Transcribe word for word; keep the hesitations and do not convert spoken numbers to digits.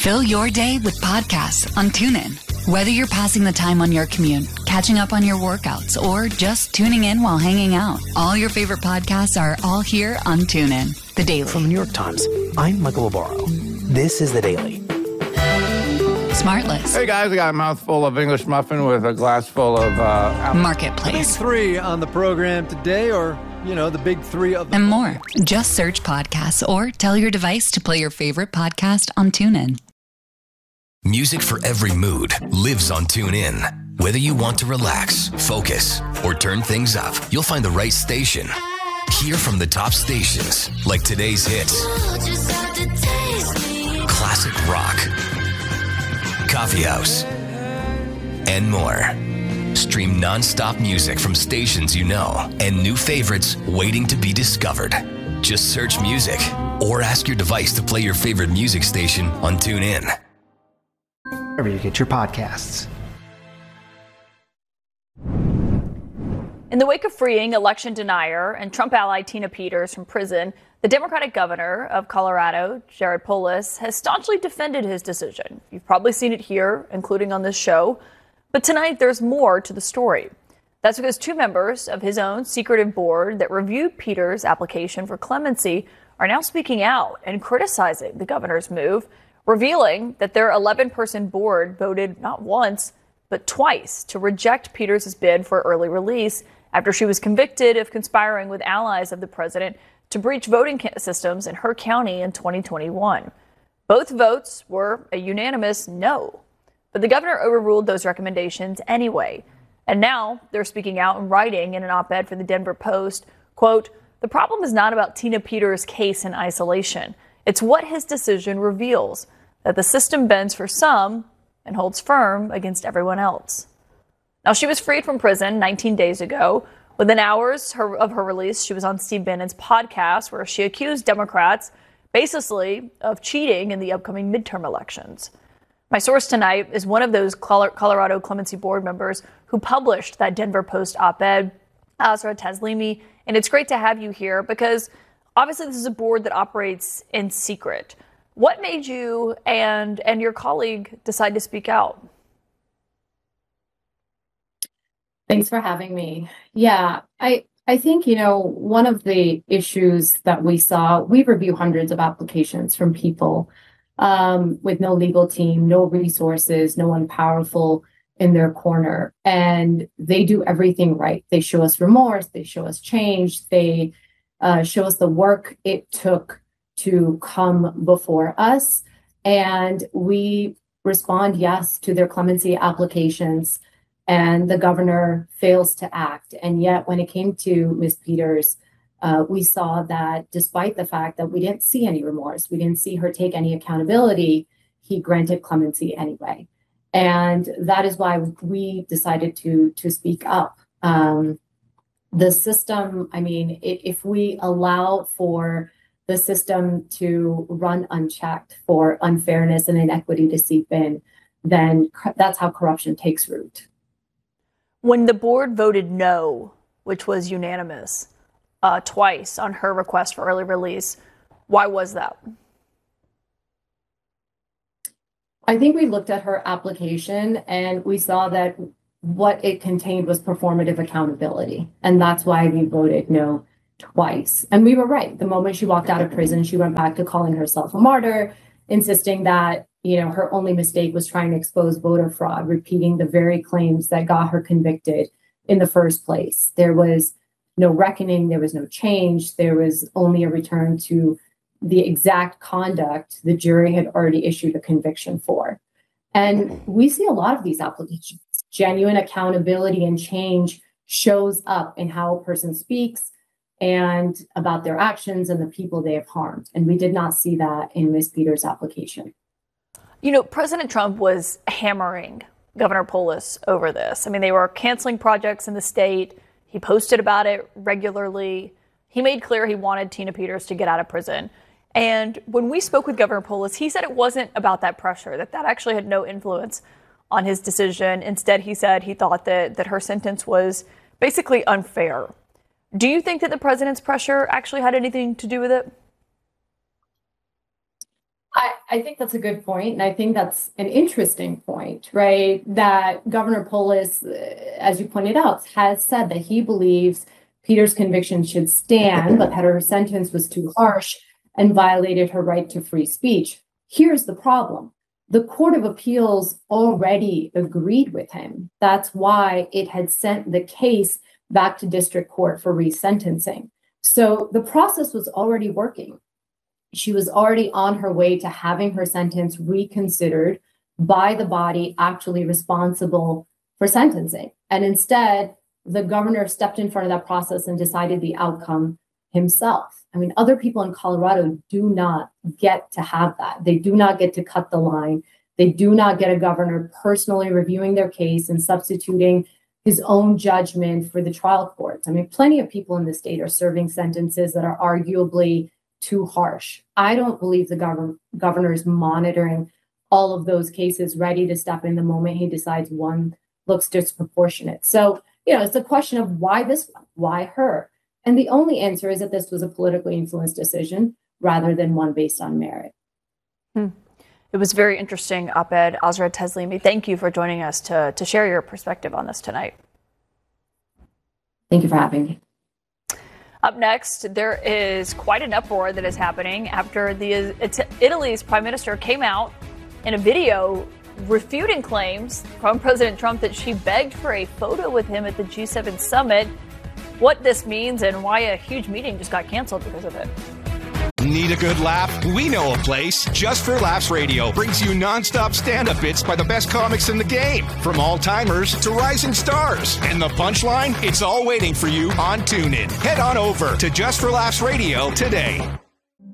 Fill your day with podcasts on TuneIn. Whether you're passing the time on your commute, catching up on your workouts, or just tuning in while hanging out, all your favorite podcasts are all here on TuneIn. The Daily. From the New York Times, I'm Michael Labaro. This is The Daily. Smartless. Hey guys, I got a mouthful of English muffin with a glass full of uh, Marketplace. The big three on the program today, or, you know, the big three of the... And more. Just search podcasts or tell your device to play your favorite podcast on TuneIn. Music for every mood lives on TuneIn. Whether you want to relax, focus, or turn things up, you'll find the right station. Hear from the top stations, like today's hits, classic rock, coffee house, and more. Stream non-stop music from stations you know and new favorites waiting to be discovered. Just search music or ask your device to play your favorite music station on TuneIn. Wherever you get your podcasts. In the wake of freeing election denier and Trump ally Tina Peters from prison, the Democratic governor of Colorado, Jared Polis, has staunchly defended his decision. You've probably seen it here, including on this show. But tonight, there's more to the story. That's because two members of his own secretive board that reviewed Peters' application for clemency are now speaking out and criticizing the governor's move, revealing that their eleven-person board voted not once, but twice to reject Peters' bid for early release after she was convicted of conspiring with allies of the president to breach voting systems in her county in twenty twenty-one. Both votes were a unanimous no, but the governor overruled those recommendations anyway. And now they're speaking out in writing in an op-ed for the Denver Post, quote, "The problem is not about Tina Peters' case in isolation. It's what his decision reveals, that the system bends for some and holds firm against everyone else." Now, she was freed from prison nineteen days ago. Within hours of her release, she was on Steve Bannon's podcast, where she accused Democrats basically of cheating in the upcoming midterm elections. My source tonight is one of those Colorado Clemency Board members who published that Denver Post op-ed, Azra Taslimi, and it's great to have you here because obviously this is a board that operates in secret. What made you and and your colleague decide to speak out? Thanks for having me. Yeah, I, I think, you know, one of the issues that we saw, we review hundreds of applications from people um, with no legal team, no resources, no one powerful in their corner. And they do everything right. They show us remorse. They show us change. They uh, show us the work it took to come before us. And we respond yes to their clemency applications. And the governor fails to act. And yet when it came to Miz Peters, uh, we saw that despite the fact that we didn't see any remorse, we didn't see her take any accountability, he granted clemency anyway. And that is why we decided to, to speak up. Um, the system, I mean, if we allow for the system to run unchecked, for unfairness and inequity to seep in, then that's how corruption takes root. When the board voted no, which was unanimous, uh, twice on her request for early release, why was that? I think we looked at her application and we saw that what it contained was performative accountability. And that's why we voted no twice. And we were right. The moment she walked out of prison, she went back to calling herself a martyr, insisting that, you know, her only mistake was trying to expose voter fraud, repeating the very claims that got her convicted in the first place. There was no reckoning. There was no change. There was only a return to the exact conduct the jury had already issued a conviction for. And we see a lot of these applications. Genuine accountability and change shows up in how a person speaks and about their actions and the people they have harmed. And we did not see that in Miz Peters' application. You know, President Trump was hammering Governor Polis over this. I mean, they were canceling projects in the state. He posted about it regularly. He made clear he wanted Tina Peters to get out of prison. And when we spoke with Governor Polis, he said it wasn't about that pressure, that that actually had no influence on his decision. Instead, he said he thought that, that her sentence was basically unfair. Do you think that the president's pressure actually had anything to do with it? I, I think that's a good point, and I think that's an interesting point, right? That Governor Polis, as you pointed out, has said that he believes Peter's conviction should stand, but that her sentence was too harsh and violated her right to free speech. Here's the problem. The Court of Appeals already agreed with him. That's why it had sent the case back to district court for resentencing. So the process was already working. She was already on her way to having her sentence reconsidered by the body actually responsible for sentencing. And instead, the governor stepped in front of that process and decided the outcome himself. I mean, other people in Colorado do not get to have that. They do not get to cut the line. They do not get a governor personally reviewing their case and substituting his own judgment for the trial courts. I mean, plenty of people in the state are serving sentences that are arguably too harsh. I don't believe the governor governor is monitoring all of those cases, ready to step in the moment he decides one looks disproportionate. So, you know, it's a question of why this one, why her? And the only answer is that this was a politically influenced decision rather than one based on merit. Hmm. It was very interesting op-ed. Azra Teslimi, thank you for joining us to, to share your perspective on this tonight. Thank you for having me. Up next, there is quite an uproar that is happening after the Italy's prime minister came out in a video refuting claims from President Trump that she begged for a photo with him at the G seven summit. What this means and why a huge meeting just got canceled because of it. Need a good laugh? We know a place. Just for Laughs Radio brings you nonstop stand-up bits by the best comics in the game, from all-timers to rising stars. And the punchline? It's all waiting for you on TuneIn. Head on over to Just for Laughs Radio today.